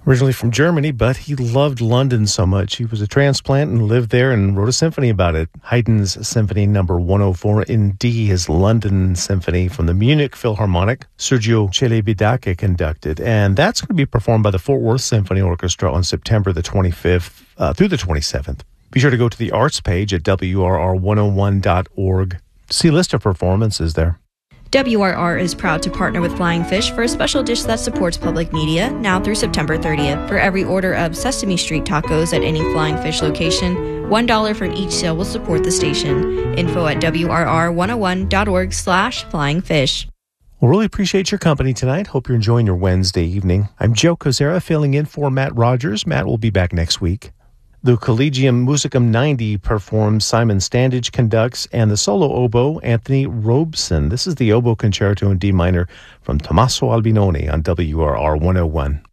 Originally from Germany, but he loved London so much. He was a transplant and lived there and wrote a symphony about it. Haydn's Symphony Number 104 in D, his London Symphony from the Munich Philharmonic. Sergio Celibidache conducted, and that's going to be performed by the Fort Worth Symphony Orchestra on September the 25th through the 27th. Be sure to go to the arts page at WRR101.org to see a list of performances there. WRR is proud to partner with Flying Fish for a special dish that supports public media now through September 30th. For every order of Sesame Street tacos at any Flying Fish location, $1 from each sale will support the station. Info at WRR101.org/flyingfish. Well, really appreciate your company tonight. Hope you're enjoying your Wednesday evening. I'm Joe Kozera filling in for Matt Rogers. Matt will be back next week. The Collegium Musicum 90 performs, Simon Standage conducts, and the solo oboe, Anthony Robeson. This is the oboe concerto in D minor from Tommaso Albinoni on WRR 101.